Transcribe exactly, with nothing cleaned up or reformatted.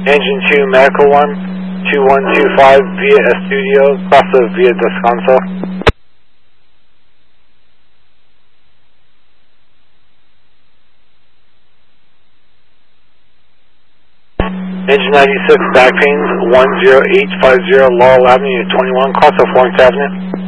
Engine two, Medical one, two one two five via Estudio, cross of via Descanso. Engine ninety-six, back pains, one zero eight five zero Laurel Avenue, twenty-one, cross of Florence Avenue.